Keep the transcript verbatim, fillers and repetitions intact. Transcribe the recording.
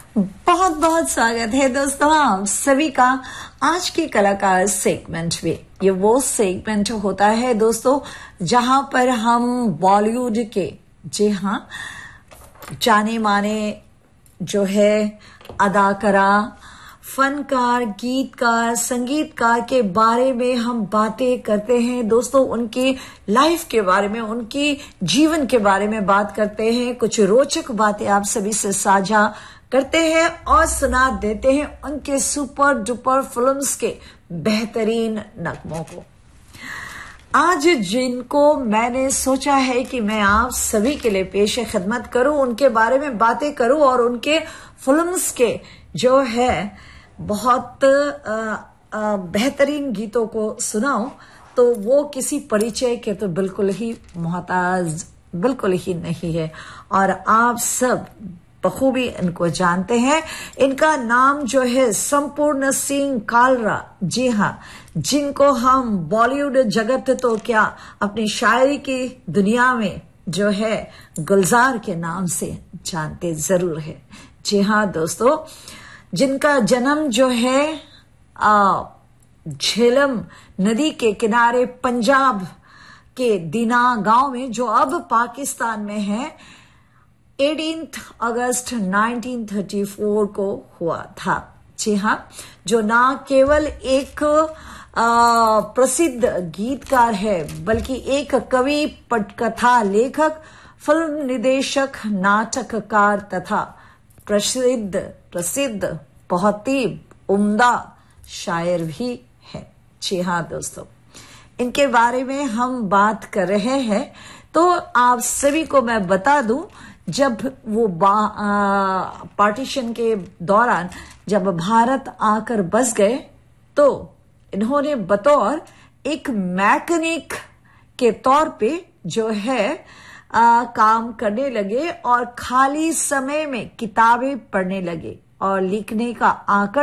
बहुत बहुत स्वागत है दोस्तों आप सभी का आज के कलाकार सेगमेंट में। ये वो सेगमेंट होता है दोस्तों जहां पर हम बॉलीवुड के, जी हाँ, जाने माने जो है अदाकारा, फनकार, गीतकार, संगीतकार के बारे में हम बातें करते हैं दोस्तों। उनकी लाइफ के बारे में, उनकी जीवन के बारे में बात करते हैं। कुछ रोचक बातें आप सभी से साझा करते हैं और सुना देते हैं उनके सुपर डुपर फिल्म्स के बेहतरीन नगमों को। आज जिनको मैंने सोचा है कि मैं आप सभी के लिए पेश खिदमत करूं, उनके बारे में बातें करूं और उनके फिल्म्स के जो है बहुत बेहतरीन गीतों को सुनाऊं, तो वो किसी परिचय के तो बिल्कुल ही मोहताज बिल्कुल ही नहीं है और आप सब बखूबी इनको जानते हैं। इनका नाम जो है संपूर्ण सिंह कालरा, जी हाँ, जिनको हम बॉलीवुड जगत तो क्या अपनी शायरी की दुनिया में जो है गुलजार के नाम से जानते जरूर है। जी हाँ दोस्तों, जिनका जन्म जो है आ, झेलम नदी के किनारे पंजाब के दीना गांव में, जो अब पाकिस्तान में है, अठारह अगस्त उन्नीस सौ चौंतीस को हुआ था। जी हाँ, जो ना केवल एक आ, प्रसिद्ध गीतकार है बल्कि एक कवि, पटकथा लेखक, फिल्म निर्देशक, नाटककार तथा प्रसिद्ध प्रसिद्ध बहुत ही उम्दा शायर भी है। जी हाँ दोस्तों, इनके बारे में हम बात कर रहे हैं तो आप सभी को मैं बता दूं, जब वो पार्टीशन के दौरान जब भारत आकर बस गए तो इन्होंने बतौर एक मैकेनिक के तौर पे जो है आ, काम करने लगे और खाली समय में किताबें पढ़ने लगे और लिखने का आकर